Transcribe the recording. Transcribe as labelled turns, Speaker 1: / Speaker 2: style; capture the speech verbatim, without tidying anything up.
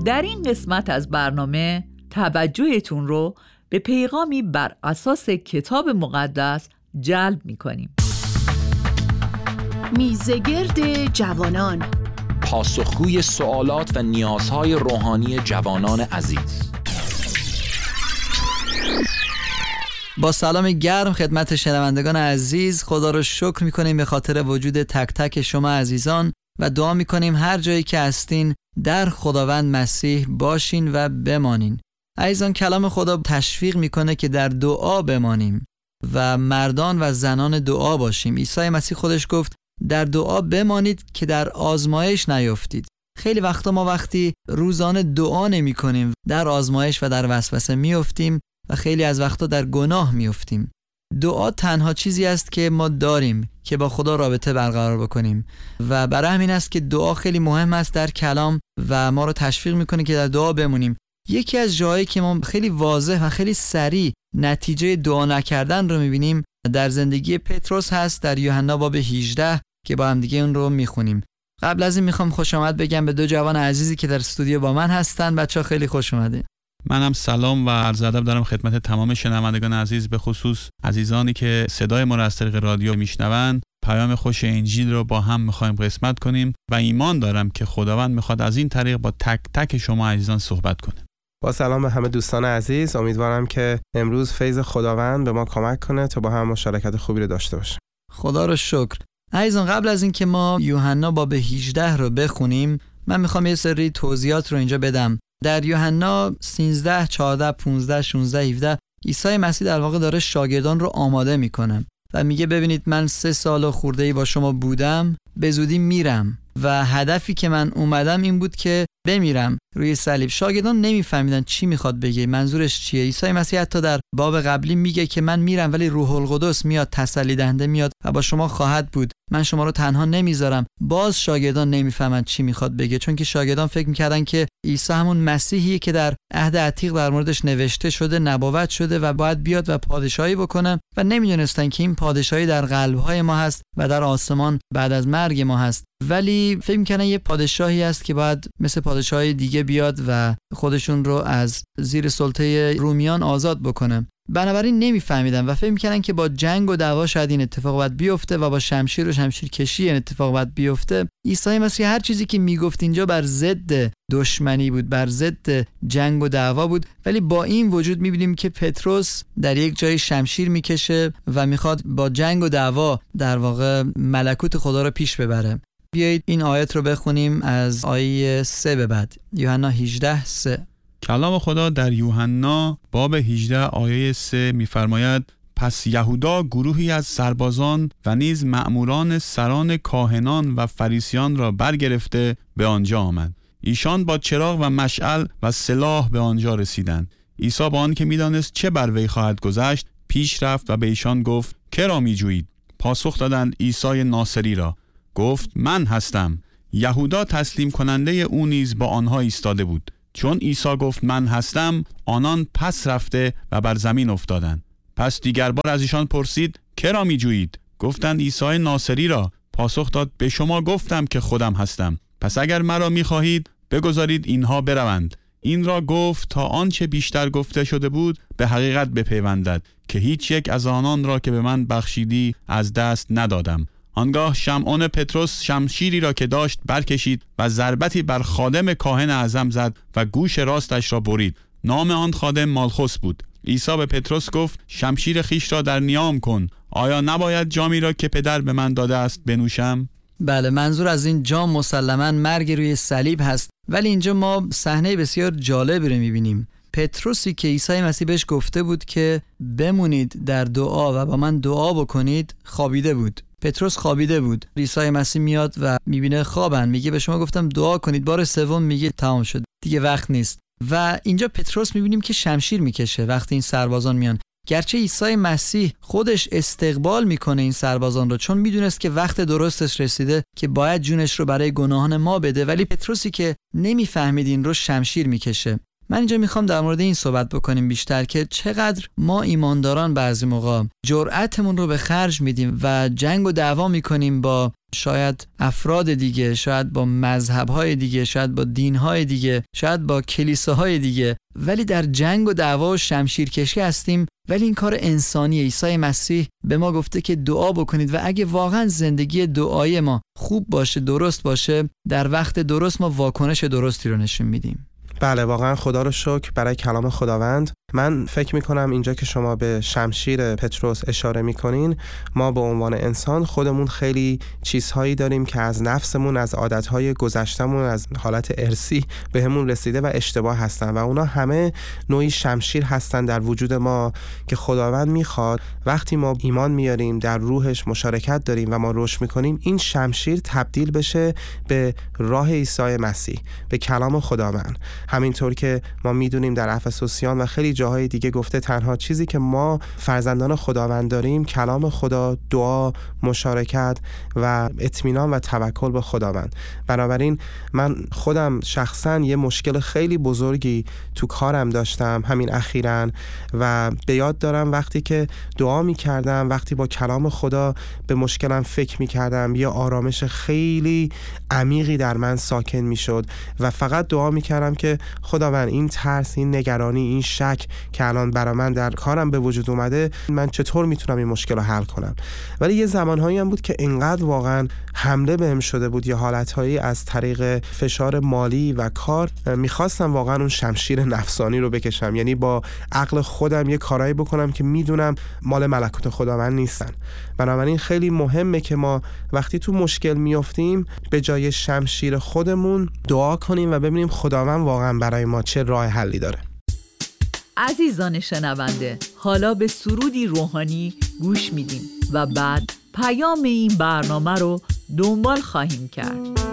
Speaker 1: در این قسمت از برنامه توجهتون رو به پیغامی بر اساس کتاب مقدس جلب می‌کنیم.
Speaker 2: میزگرد جوانان،
Speaker 3: پاسخگوی سوالات و نیازهای روحانی جوانان عزیز.
Speaker 4: با سلام گرم خدمت شنوندگان عزیز، خدا رو شکر می‌کنیم به خاطر وجود تک تک شما عزیزان و دعا می‌کنیم هر جایی که هستین در خداوند مسیح باشین و بمانین. عزیزان، کلام خدا تشویق میکنه که در دعا بمانیم و مردان و زنان دعا باشیم. عیسی مسیح خودش گفت در دعا بمانید که در آزمایش نیفتید. خیلی وقتا ما وقتی روزانه دعا نمی کنیم در آزمایش و در وسوسه میافتیم و خیلی از وقتا در گناه میافتیم. دعا تنها چیزی است که ما داریم که با خدا رابطه برقرار بکنیم و برای همین است که دعا خیلی مهم است در کلام و ما رو تشویق میکنه که در دعا بمونیم. یکی از جاهایی که ما خیلی واضح و خیلی سریع نتیجه دعا نکردن رو میبینیم در زندگی پتروس هست، در یوحنا باب هجده که با هم دیگه اون رو میخونیم. قبل از این میخوام خوش آمد بگم به دو جوان عزیزی که در استودیو با من هستن. بچه‌ها خیلی خوش اومدین.
Speaker 5: منم سلام و عرض ادب دارم خدمت تمام شنوندگان عزیز، به خصوص عزیزانی که صدای ما را از طریق رادیو میشنوند. پیام خوش انجیل رو با هم میخوایم قسمت کنیم و ایمان دارم که خداوند میخواد از این طریق با تک تک شما عزیزان صحبت کنه.
Speaker 6: با سلام به همه دوستان عزیز، امیدوارم که امروز فیض خداوند به ما کمک کنه تا با هم مشارکت خوبی رو داشته باشیم.
Speaker 4: خدا رو شکر. عزیزان، قبل از این که ما یوحنا باب هجده رو بخونیم، من میخوام یه سری توضیحات رو اینجا بدم. در یوحنا سیزده، چهارده، پانزده، شانزده، هفده عیسی مسیح در واقع داره شاگردان رو آماده میکنه و میگه ببینید من سه سال و خورده‌ای با شما بودم، به زودی میرم و هدفی که من اومدم این بود که بمیرم روی صلیب. شاگردان نمیفهمیدن چی میخواد بگه، منظورش چیه. عیسی مسیح حتی در باب قبلی میگه که من میرم ولی روح القدس میاد، تسلی دهنده میاد و با شما خواهد بود، من شما رو تنها نمیذارم. باز شاگردان نمیفهمن چی میخواد بگه، چون که شاگردان فکر میکردن که عیسی همون مسیحیه که در عهد عتیق در موردش نوشته شده، نبوت شده و باید بیاد و پادشاهی بکنه و نمیدونستن که این پادشاهی در قلب‌های ما هست و در آسمان بعد از مرگ ما هست. ولی فکر میکنن یه پادشاهی هست که باید مثل پادشاهی دیگه بیاد و خودشون رو از زیر سلطه رومیان آزاد بکنه. بنابراین نمیفهمیدن و فکر میکنن که با جنگ و دعوا شاید این اتفاق باید بیفته و با شمشیر و شمشیر کشی این اتفاق باید بیفته. عیسی مسیح هر چیزی که میگفت اینجا بر ضد دشمنی بود، بر ضد جنگ و دعوا بود، ولی با این وجود میبینیم که پتروس در یک جای شمشیر میکشه و میخواد با جنگ و دعوا در واقع ملکوت خدا رو پیش ببره. بیایید این آیت رو بخونیم از آیه سه به بعد. یوحنا هجده سه.
Speaker 5: کلام خدا در یوحنا باب هجده آیه سه می‌فرماید پس یهودا گروهی از سربازان و نیز مأموران سران کاهنان و فریسیان را برگرفته به آنجا آمد. ایشان با چراغ و مشعل و سلاح به آنجا رسیدند. عیسی با آنکه می‌دانست چه بر وی خواهد گذشت پیش رفت و به ایشان گفت که را می‌جویید؟ پاسخ دادند عیسی ناصری را. گفت من هستم. یهودا تسلیم کننده او نیز با آنها ایستاده بود. چون عیسی گفت من هستم، آنان پس رفته و بر زمین افتادند. پس دیگر بار از ایشان پرسید که را می جویید؟ گفتند عیسی ناصری را. پاسخ داد به شما گفتم که خودم هستم. پس اگر مرا می خواهید بگذارید اینها بروند. این را گفت تا آنچه بیشتر گفته شده بود به حقیقت بپیوندد که هیچ یک از آنان را که به من بخشیدی از دست ندادم. آنگاه شمعون پتروس شمشیری را که داشت برکشید و ضربتی بر خادم کاهن اعظم زد و گوش راستش را برید. نام آن خادم مالخوس بود. عیسی به پتروس گفت شمشیر خیش را در نیام کن. آیا نباید جامی را که پدر به من داده است بنوشم؟
Speaker 4: بله، منظور از این جام مسلماً مرگ روی صلیب هست. ولی اینجا ما صحنه بسیار جالبی رو می‌بینیم. پتروسی که عیسی مسیح بهش گفته بود که بمونید در دعا و با من دعا بکنید خوابیده بود. پتروس خوابیده بود. عیسی مسیح میاد و میبینه خوابن، میگه به شما گفتم دعا کنید. بار سوم میگه تمام شد، دیگه وقت نیست. و اینجا پتروس میبینیم که شمشیر میکشه وقتی این سربازان میان. گرچه عیسی مسیح خودش استقبال میکنه این سربازان رو، چون میدونست که وقت درستش رسیده که باید جونش رو برای گناهان ما بده، ولی پتروسی که نمیفهمید این رو شمشیر میکشه. من اینجا میخوام در مورد این صحبت بکنیم بیشتر که چقدر ما ایمانداران بعضی موقع جرأتمون رو به خرج میدیم و جنگ و دعوا میکنیم با شاید افراد دیگه، شاید با مذهب‌های دیگه، شاید با دین‌های دیگه، شاید با کلیساهای دیگه، ولی در جنگ و دعوا و شمشیرکشی هستیم. ولی این کار انسانی. عیسی مسیح به ما گفته که دعا بکنید و اگه واقعا زندگی دعای ما خوب باشه، درست باشه، در وقت درست ما واکنش درستی رو نشون میدیم.
Speaker 6: بله، واقعا خدا رو شکر برای کلام خداوند. من فکر میکنم اینجا که شما به شمشیر پتروس اشاره میکنین، ما به عنوان انسان خودمون خیلی چیزهایی داریم که از نفسمون، از عادتهای گذشتمون، از حالت ارثی به همون رسیده و اشتباه هستن و اونا همه نوعی شمشیر هستن در وجود ما که خداوند میخواد وقتی ما ایمان میاریم، در روحش مشارکت داریم و ما رشد میکنیم، این شمشیر تبدیل بشه به راه عیسی مسیح، به کلام خداوند. همینطور که ما میدونیم در افسوسیان و خیلی جاهای دیگه گفته تنها چیزی که ما فرزندان خداوند داریم کلام خدا، دعا، مشارکت و اطمینان و توکل به خداوند. بنابراین من خودم شخصا یه مشکل خیلی بزرگی تو کارم داشتم همین اخیراً و به یاد دارم وقتی که دعا میکردم، وقتی با کلام خدا به مشکلم فکر میکردم، یه آرامش خیلی عمیقی در من ساکن میشد و فقط دعا میکردم که خداوند این ترس، این نگرانی، این شک که الان برای من در کارم به وجود اومده، من چطور میتونم این مشکل رو حل کنم. ولی یه زمانهایی هم بود که اینقدر واقعا حمله بهم شده بود، یه حالتهایی از طریق فشار مالی و کار میخواستم واقعا اون شمشیر نفسانی رو بکشم، یعنی با عقل خودم یه کارایی بکنم که میدونم مال ملکوت خداوند نیستن. بنابراین خیلی مهمه که ما وقتی تو مشکل میافتیم به جای شمشیر خودمون دعا کنیم و ببینیم خداوند واقعا برای ما چه راه حلی داره.
Speaker 1: عزیزان شنونده، حالا به سرودی روحانی گوش میدیم و بعد پیام این برنامه رو دنبال خواهیم کرد.